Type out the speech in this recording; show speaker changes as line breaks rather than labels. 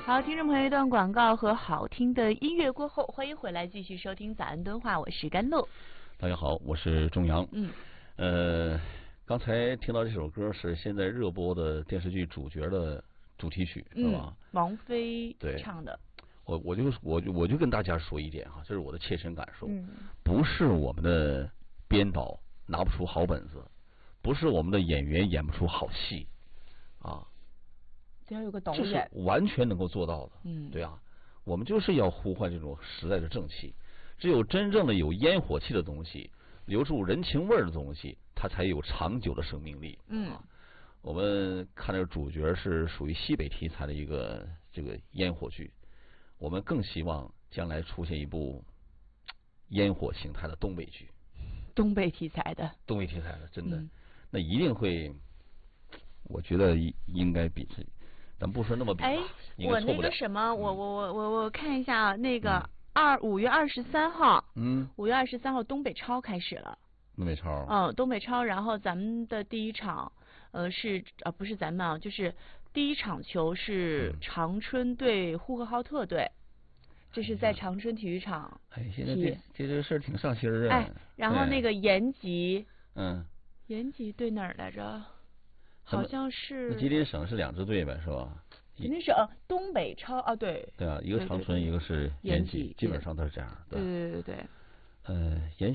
好，听众朋友，一段广告和好听的音乐过后，欢迎回来继续收听早安敦化，我是甘露。
大家好，我是钟阳。刚才听到这首歌是现在热播的电视剧主角的主题曲，是吧？
王菲唱的。
我就跟大家说一点哈，这是我的切身感受。不是我们的编导拿不出好本子，不是我们的演员演不出好戏，啊，
只要有个导演，
这是完全能够做到的。对啊，我们就是要呼唤这种时代的正气，只有真正的有烟火气的东西，留住人情味的东西，它才有长久的生命力。我们看这个主角是属于西北题材的一个这个烟火剧，我们更希望将来出现一部烟火形态的东北剧。
东北题材的，
真的，那一定会，我觉得应该比这，咱不说那么比吧，应该错不了。
我那个什么，我看一下啊，那个5月23号，5月23号东北超开始了。
东北超，
东北超，然后咱们的第一场，不是咱们啊，就是第一场球是长春对呼和浩特队，这是在长春体育场。
现在这个事儿挺上心儿
的。然后那个延吉，延吉对哪儿来着？好像是。
吉林省是2支队呗，是吧？
吉林省东北超啊，对。
对啊，一个长春，一个是延吉，基本上都是这样。
对。
延